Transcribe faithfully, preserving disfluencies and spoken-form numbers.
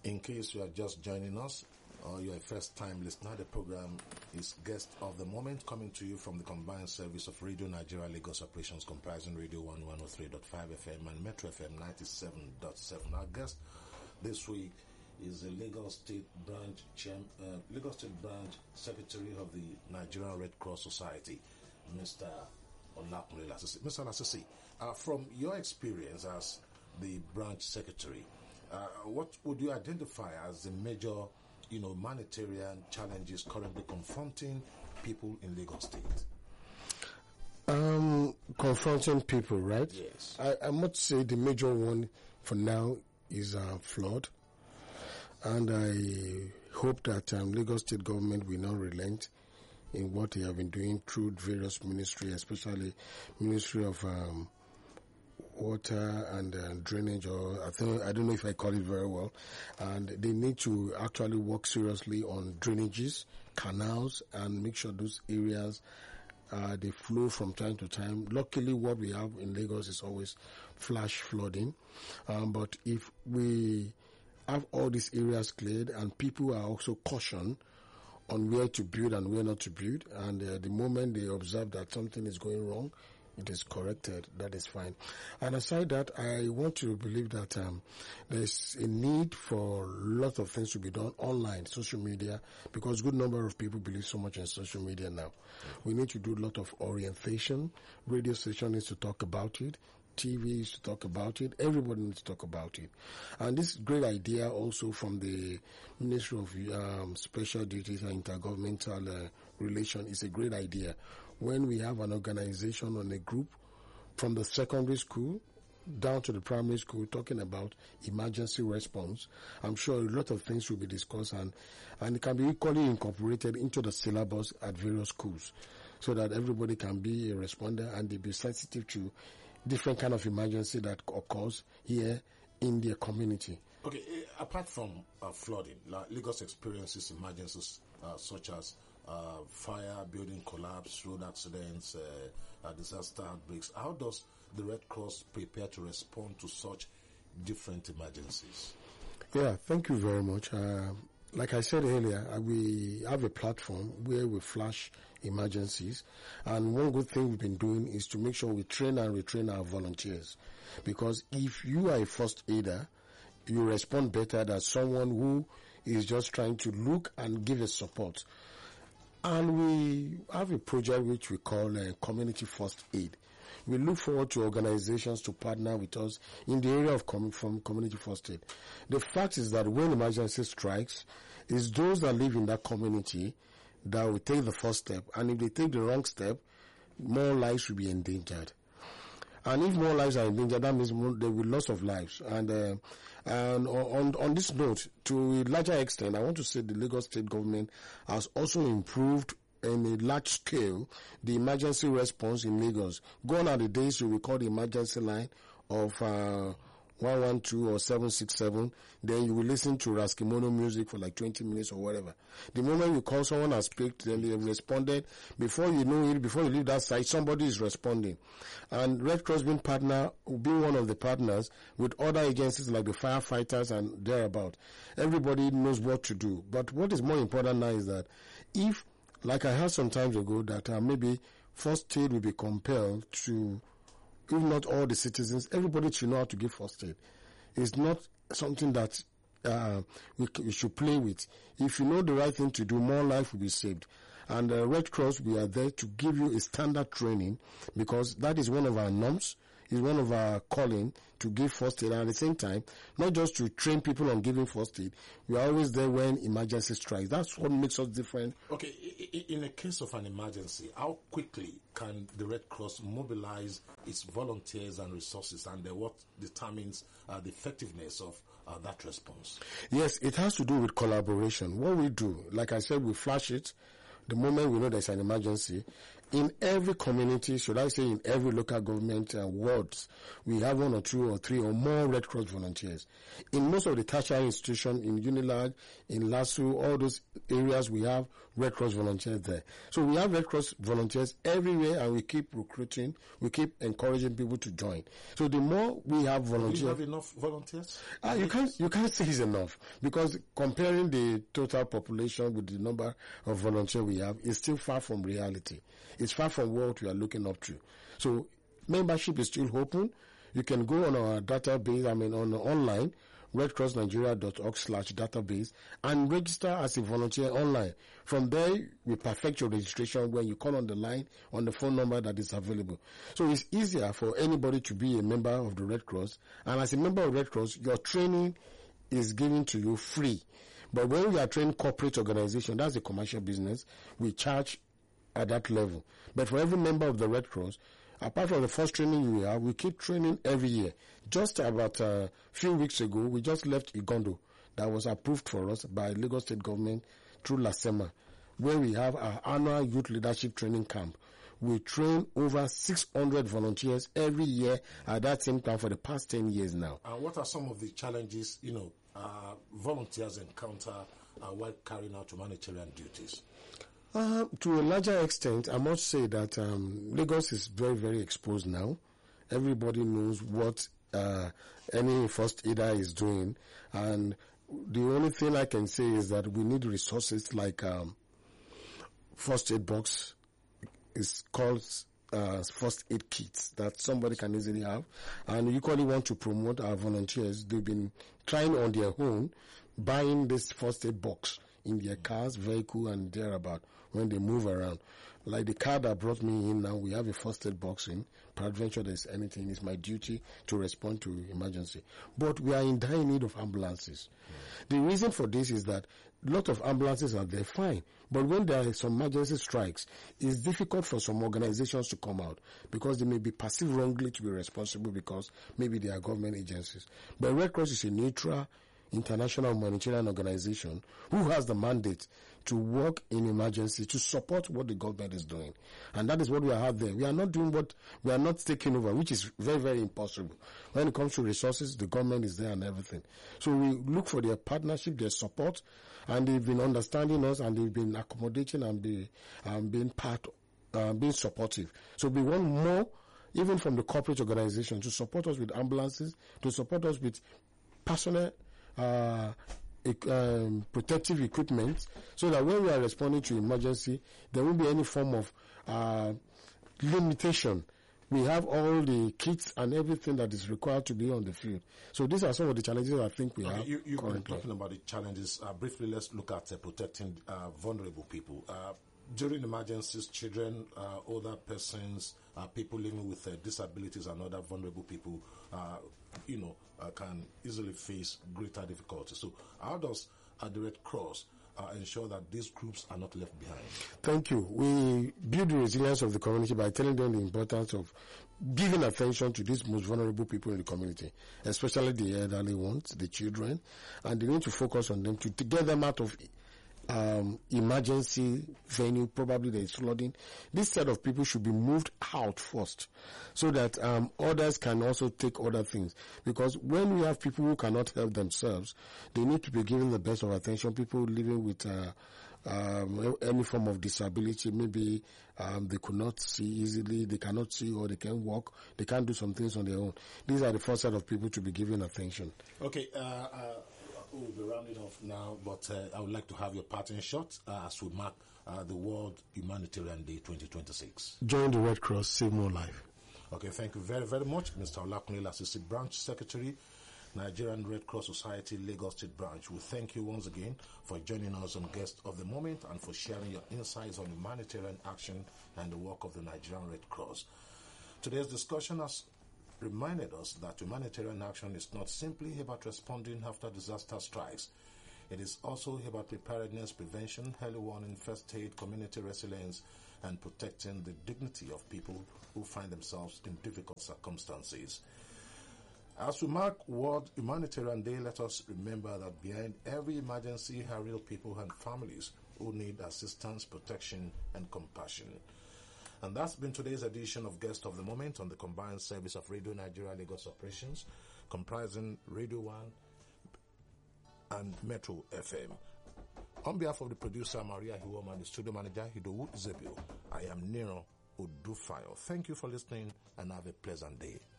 In case you are just joining us, or you're a first-time listener, the program is Guest of the Moment, coming to you from the combined service of Radio Nigeria Lagos operations, comprising Radio one one oh three point five F M and Metro F M ninety-seven point seven. Our guest this week is the Lagos State Branch Chair, uh, Lagos State Branch Secretary of the Nigerian Red Cross Society, Mister Olakunle Lasisi. Mister Lasisi, uh, from your experience as the branch secretary, uh, what would you identify as the major, you know, humanitarian challenges currently confronting people in Lagos State? Um, confronting people, right? Yes. I, I must say the major one for now is uh, flood. And I hope that um, Lagos State government will not relent in what they have been doing through various ministries, especially Ministry of um, Water and uh, Drainage, or I think I don't know if I call it very well. And they need to actually work seriously on drainages, canals, and make sure those areas uh, they flow from time to time. Luckily, what we have in Lagos is always flash flooding, um, but if we have all these areas cleared and people are also cautioned on where to build and where not to build, and uh, the moment they observe that something is going wrong, it is corrected, that is fine. And aside that, I want to believe that um, there's a need for lots of things to be done online, social media, because a good number of people believe so much in social media now. We need to do a lot of orientation. Radio station needs to talk about it. T V needs to talk about it. Everybody needs to talk about it. And this great idea also from the Ministry of um, Special Duties and Intergovernmental uh, Relation is a great idea. When we have an organization on a group from the secondary school down to the primary school talking about emergency response, I'm sure a lot of things will be discussed, and, and it can be equally incorporated into the syllabus at various schools so that everybody can be a responder and they be sensitive to different kind of emergency that occurs here in their community. Okay, uh, apart from uh, flooding, like Lagos experiences emergencies uh, such as uh, fire, building collapse, road accidents, uh, uh, disaster outbreaks. How does the Red Cross prepare to respond to such different emergencies? Yeah, thank you very much. Uh, Like I said earlier, we have a platform where we flash emergencies, and one good thing we've been doing is to make sure we train and retrain our volunteers. Because if you are a first aider, you respond better than someone who is just trying to look and give a support. And we have a project which we call uh, Community First Aid. We look forward to organizations to partner with us in the area of com- from community first aid. The fact is that when emergency strikes, it's those that live in that community that will take the first step. And if they take the wrong step, more lives will be endangered. And if more lives are endangered, that means more, there will be loss of lives. And uh, and on on this note, to a larger extent, I want to say the Lagos State government has also improved in a large scale the emergency response in Lagos. Gone are the days you will call the emergency line of uh, one one two or seven six seven, then you will listen to Raskimono music for like twenty minutes or whatever. The moment you call someone and speak, then they have responded. Before you know it, before you leave that site, somebody is responding. And Red Cross being partner, being one of the partners with other agencies like the firefighters and thereabout, everybody knows what to do. But what is more important now is that if, like I heard some time ago, that uh, maybe first aid will be compelled to, if not all the citizens, everybody should know how to give first aid. It's not something that uh, we, we should play with. If you know the right thing to do, more life will be saved. And uh, Red Cross, we are there to give you a standard training, because that is one of our norms, is one of our calling to give first aid. And at the same time, not just to train people on giving first aid, we are always there when emergency strikes. That's what makes us different. Okay, in a case of an emergency, how quickly can the Red Cross mobilize its volunteers and resources, and uh, what determines uh, the effectiveness of uh, that response? Yes, it has to do with collaboration. What we do, like I said, we flash it. The moment we know there's an emergency, in every community, should I say in every local government uh, wards, we have one or two or three or more Red Cross volunteers. In most of the tertiary institutions, in Unilag, in LASU, all those areas, we have Red Cross volunteers there. So we have Red Cross volunteers everywhere, and we keep recruiting, we keep encouraging people to join. So the more we have volunteers... Do you have enough volunteers? Uh, you can't you can't say it's enough, because comparing the total population with the number of volunteers we have is still far from reality. It's far from what we are looking up to. So membership is still open. You can go on our database, I mean on online, red cross nigeria dot org slash database, and register as a volunteer online. From there, we perfect your registration when you call on the line on the phone number that is available. So it's easier for anybody to be a member of the Red Cross. And as a member of Red Cross, your training is given to you free. But when we are trained corporate organization, that's a commercial business, we charge at that level. But for every member of the Red Cross, apart from the first training you have, we keep training every year. Just about a few weeks ago, we just left Igondo that was approved for us by Lagos State Government through LASEMA, where we have our annual youth leadership training camp. We train over six hundred volunteers every year at that same camp for the past ten years now. And what are some of the challenges, you know, uh, volunteers encounter uh, while carrying out humanitarian duties? Uh, to a larger extent, I must say that um, Lagos is very, very exposed now. Everybody knows what uh, any first aider is doing. And the only thing I can say is that we need resources like um, first aid box. Is called uh, first aid kits that somebody can easily have. And we equally want to promote our volunteers. They've been trying on their own, buying this first aid box in their cars, vehicle, and thereabout when they move around. Like the car that brought me in now, we have a first aid box in. Peradventure there's anything, it's my duty to respond to emergency. But we are in dire need of ambulances. Mm. The reason for this is that a lot of ambulances are there, fine. But when there are some emergency strikes, it's difficult for some organizations to come out because they may be perceived wrongly to be responsible because maybe they are government agencies. But Red Cross is a neutral international humanitarian organization who has the mandate to work in emergency to support what the government is doing. And that is what we have there. We are not doing what, we are not taking over, which is very, very impossible. When it comes to resources, the government is there and everything. So we look for their partnership, their support, and they've been understanding us and they've been accommodating and be, um, being part, uh, being supportive. So we want more, even from the corporate organization, to support us with ambulances, to support us with personal Uh, um, protective equipment, so that when we are responding to emergency, there won't be any form of uh, limitation. We have all the kits and everything that is required to be on the field. So these are some of the challenges I think we okay, have. You, you've currently. been talking about the challenges. Uh, briefly, let's look at uh, protecting uh, vulnerable people. Uh, during emergencies, children, uh, older persons, uh, people living with uh, disabilities and other vulnerable people, uh, you know, uh, can easily face greater difficulties. So how does uh, the Red Cross uh, ensure that these groups are not left behind? Thank you. We build the resilience of the community by telling them the importance of giving attention to these most vulnerable people in the community, especially the elderly ones, the children, and they need to focus on them to, to get them out of Um, emergency venue, probably there is flooding. This set of people should be moved out first so that um, others can also take other things. Because when we have people who cannot help themselves, they need to be given the best of attention. People living with uh, um, any form of disability, maybe um, they could not see easily, they cannot see or they can't walk, they can't do some things on their own. These are the first set of people to be given attention. Okay, uh, uh we'll be rounding off now, but uh, I would like to have your parting shot uh, as we mark uh, the World Humanitarian Day twenty twenty-six. Join the Red Cross, save more life. Okay, thank you very, very much, Mister Olakunle, Assistant Branch Secretary, Nigerian Red Cross Society, Lagos State Branch. We thank you once again for joining us on Guest of the Moment and for sharing your insights on humanitarian action and the work of the Nigerian Red Cross. Today's discussion has reminded us that humanitarian action is not simply about responding after disaster strikes. It is also about preparedness, prevention, early warning, first aid, community resilience, and protecting the dignity of people who find themselves in difficult circumstances. As we mark World Humanitarian Day, let us remember that behind every emergency are real people and families who need assistance, protection, and compassion. And that's been today's edition of Guest of the Moment on the combined service of Radio Nigeria Lagos Operations, comprising Radio one and Metro F M. On behalf of the producer Maria Hiwoma and the studio manager Hidowu Zebio, I am Nero Odufayo. Thank you for listening and have a pleasant day.